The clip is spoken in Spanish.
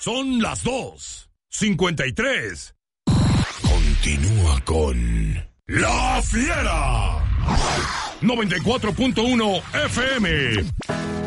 Son las 2:53. Continúa con La Fiera. 94.1 FM.